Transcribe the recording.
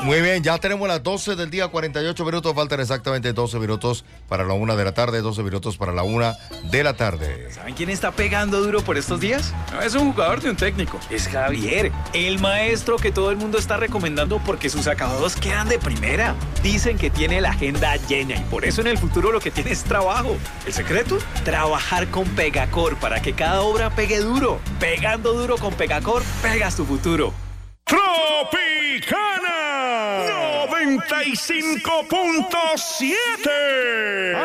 Muy bien, ya tenemos las 12 del día, 48 minutos. Faltan exactamente 12 minutos para la 1 de la tarde, 12 minutos para la 1 de la tarde. ¿Saben quién está pegando duro por estos días? No es un jugador de un técnico, es Javier, el maestro que todo el mundo está recomendando porque sus acabados quedan de primera. Dicen que tiene la agenda llena y por eso en el futuro lo que tiene es trabajo. ¿El secreto? Trabajar con Pegacor para que cada obra pegue duro. Pegando duro con Pegacor, pegas tu futuro. Tropicana 95.7